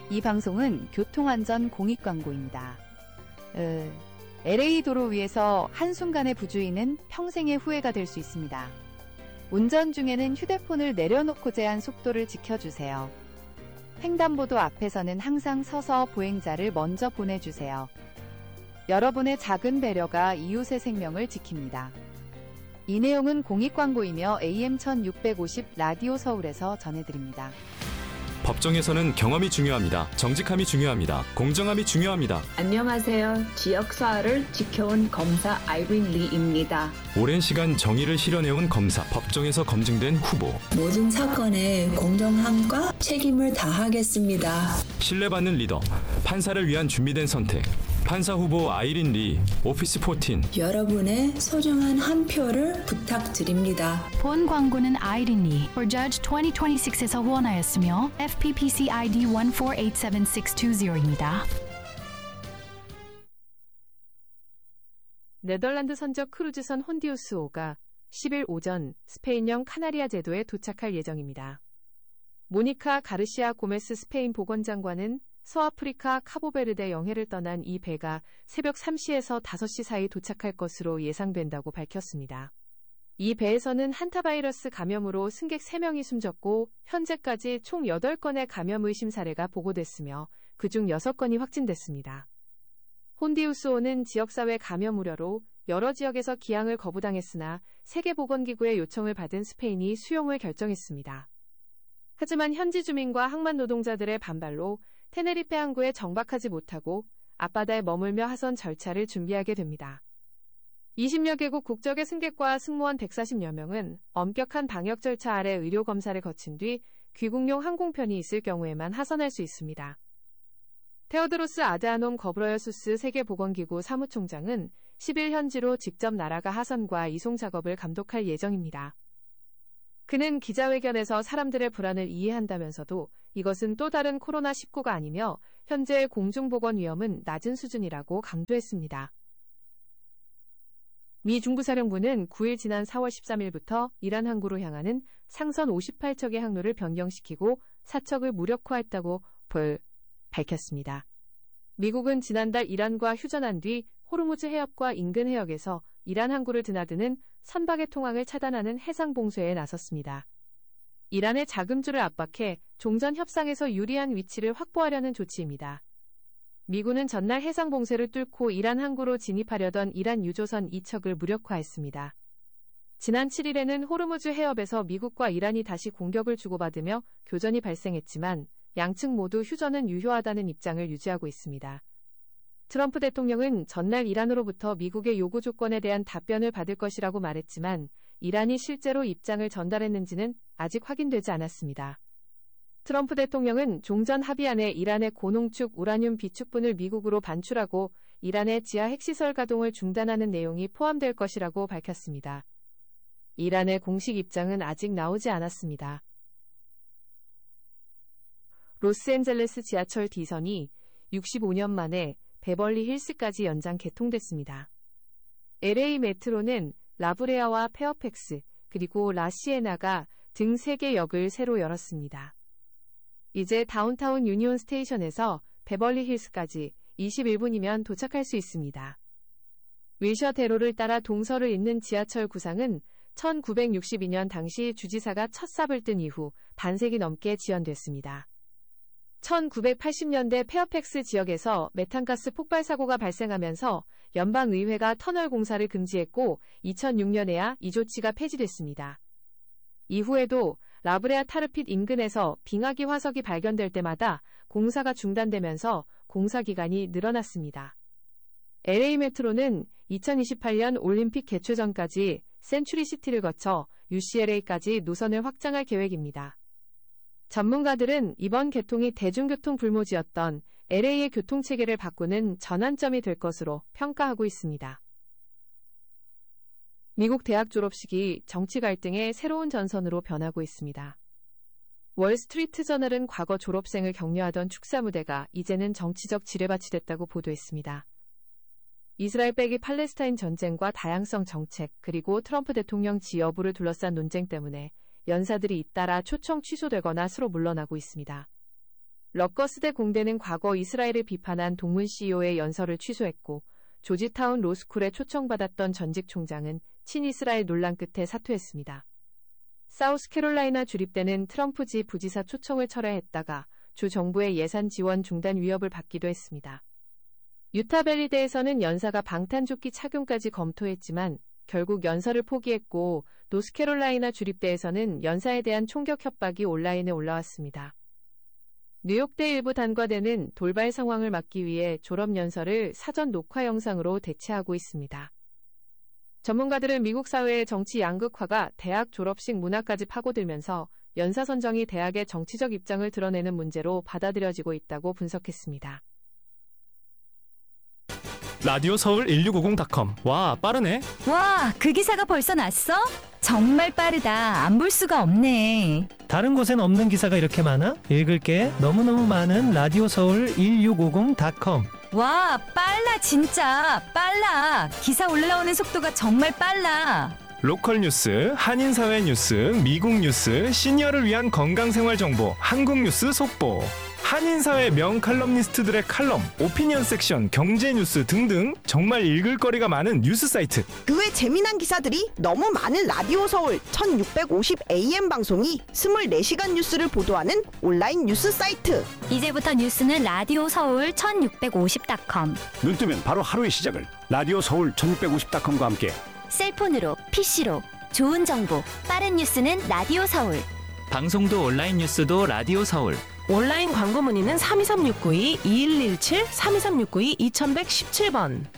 이 방송은 교통안전 공익광고입니다. LA 도로 위에서 한순간의 부주의는 평생의 후회가 될 수 있습니다. 운전 중에는 휴대폰을 내려놓고 제한 속도를 지켜주세요. 횡단보도 앞에서는 항상 서서 보행자를 먼저 보내주세요. 여러분의 작은 배려가 이웃의 생명을 지킵니다. 이 내용은 공익광고이며 AM 1650 라디오 서울에서 전해드립니다. 법정에서는 경험이 중요합니다. 정직함이 중요합니다. 공정함이 중요합니다. 안녕하세요. 지역사회를 지켜온 검사 아이린 리입니다. 오랜 시간 정의를 실현해온 검사, 법정에서 검증된 후보. 모든 사건에 공정함과 책임을 다하겠습니다. 신뢰받는 리더, 판사를 위한 준비된 선택. 판사 후보 아이린 리, 오피스 14. 여러분의 소중한 한 표를 부탁드립니다. 본 광고는 아이린 리, for Judge 2026에서 후원하였으며 FPPC ID 1487620입니다. 네덜란드 선적 크루즈선 혼디우스5가 10일 오전 스페인령 카나리아 제도에 도착할 예정입니다. 모니카 가르시아 고메스 스페인 보건장관은 서아프리카 카보베르데 영해를 떠난 이 배가 새벽 3시에서 5시 사이 도착할 것으로 예상된다고 밝혔습니다. 이 배에서는 한타바이러스 감염으로 승객 3명이 숨졌고 현재까지 총 8건의 감염 의심 사례가 보고됐으며 그중 6건이 확진됐습니다. 혼디우스5는 지역사회 감염 우려로 여러 지역에서 기항을 거부당했으나 세계보건기구의 요청을 받은 스페인이 수용을 결정했습니다. 하지만 현지 주민과 항만 노동자들의 반발로 테네리페 항구에 정박하지 못하고 앞바다에 머물며 하선 절차를 준비하게 됩니다. 20여 개국 국적의 승객과 승무원 140여 명은 엄격한 방역 절차 아래 의료 검사를 거친 뒤 귀국용 항공편이 있을 경우에만 하선할 수 있습니다. 테오드로스 아드하놈 거브러여수스 세계보건기구 사무총장은 10일 현지로 직접 나라가 하선과 이송 작업을 감독할 예정입니다. 그는 기자회견에서 사람들의 불안을 이해한다면서도 이것은 또 다른 코로나19가 아니며 현재의 공중보건 위험은 낮은 수준이라고 강조했습니다. 미 중부사령부는 9일 지난 4월 13일부터 이란 항구로 향하는 상선 58척의 항로를 변경시키고 4척을 무력화했다고 밝혔습니다. 미국은 지난달 이란과 휴전한 뒤 호르무즈 해협과 인근 해역에서 이란 항구를 드나드는 선박의 통항을 차단하는 해상 봉쇄에 나섰습니다. 이란의 자금줄을 압박해 종전 협상에서 유리한 위치를 확보하려는 조치입니다. 미군은 전날 해상 봉쇄를 뚫고 이란 항구로 진입하려던 이란 유조선 2척을 무력화했습니다. 지난 7일에는 호르무즈 해협에서 미국과 이란이 다시 공격을 주고받으며 교전이 발생했지만 양측 모두 휴전은 유효하다는 입장을 유지하고 있습니다. 트럼프 대통령은 전날 이란으로부터 미국의 요구 조건에 대한 답변을 받을 것이라고 말했지만 이란이 실제로 입장을 전달했는지는 아직 확인되지 않았습니다. 트럼프 대통령은 종전 합의안에 이란의 고농축 우라늄 비축분을 미국으로 반출하고 이란의 지하 핵시설 가동을 중단하는 내용이 포함될 것이라고 밝혔습니다. 이란의 공식 입장은 아직 나오지 않았습니다. 로스앤젤레스 지하철 D선이 65년 만에 베벌리 힐스까지 연장 개통됐습니다. LA 메트로는 라브레아와 페어팩스 그리고 라시에나가 등 3개 역을 새로 열었습니다. 이제 다운타운 유니온 스테이션에서 베벌리 힐스까지 21분이면 도착할 수 있습니다. 윌셔 대로를 따라 동서를 잇는 지하철 구상은 1962년 당시 주지사가 첫 삽을 뜬 이후 반세기 넘게 지연됐습니다. 1980년대 페어팩스 지역에서 메탄가스 폭발 사고가 발생하면서 연방의회가 터널 공사를 금지했고 2006년에야 이 조치가 폐지됐습니다. 이후에도 라브레아 타르핏 인근에서 빙하기 화석이 발견될 때마다 공사가 중단되면서 공사 기간이 늘어났습니다. LA 메트로는 2028년 올림픽 개최 전까지 센츄리시티를 거쳐 UCLA까지 노선을 확장할 계획입니다. 전문가들은 이번 개통이 대중교통 불모지였던 LA의 교통체계를 바꾸는 전환점이 될 것으로 평가하고 있습니다. 미국 대학 졸업식이 정치 갈등의 새로운 전선으로 변하고 있습니다. 월스트리트 저널은 과거 졸업생을 격려하던 축사 무대가 이제는 정치적 지뢰밭이 됐다고 보도했습니다. 이스라엘 빼기 팔레스타인 전쟁과 다양성 정책 그리고 트럼프 대통령 지 여부를 둘러싼 논쟁 때문에 연사들이 잇따라 초청 취소되거나 수로 물러나고 있습니다. 럿거스대 공대는 과거 이스라엘을 비판한 동문 CEO의 연설을 취소했고 조지타운 로스쿨에 초청받았던 전직 총장은 친이스라엘 논란 끝에 사퇴했습니다. 사우스캐롤라이나 주립대는 트럼프지 부지사 초청을 철회했다가 주 정부의 예산 지원 중단 위협을 받기도 했습니다. 유타밸리대에서는 연사가 방탄조끼 착용까지 검토했지만 결국 연설을 포기했고 노스캐롤라이나 주립대에서는 연사에 대한 총격 협박이 온라인에 올라왔습니다. 뉴욕대 일부 단과대는 돌발 상황을 막기 위해 졸업연설을 사전 녹화 영상으로 대체하고 있습니다. 전문가들은 미국 사회의 정치 양극화가 대학 졸업식 문화까지 파고들면서 연사 선정이 대학의 정치적 입장을 드러내는 문제로 받아들여지고 있다고 분석했습니다. 라디오 서울 1650.com. 와, 빠르네. 와, 그 기사가 벌써 났어? 정말 빠르다. 안 볼 수가 없네. 다른 곳엔 없는 기사가 이렇게 많아? 읽을게. 너무너무 많은 라디오 서울 1650.com. 와, 빨라 진짜. 빨라. 기사 올라오는 속도가 정말 빨라. 로컬 뉴스, 한인사회 뉴스, 미국 뉴스, 시니어를 위한 건강생활 정보, 한국 뉴스 속보. 한인사회 명칼럼니스트들의 칼럼, 오피니언 섹션, 경제 뉴스 등등 정말 읽을 거리가 많은 뉴스 사이트. 그 외 재미난 기사들이 너무 많은 라디오 서울 1650 AM 방송이 24시간 뉴스를 보도하는 온라인 뉴스 사이트. 이제부터 뉴스는 라디오 서울 1650.com. 눈 뜨면 바로 하루의 시작을 라디오 서울 1650.com과 함께 셀폰으로, PC로 좋은 정보, 빠른 뉴스는 라디오 서울. 방송도 온라인 뉴스도 라디오 서울. 온라인 광고 문의는 323-692-2117, 323-692-2117번.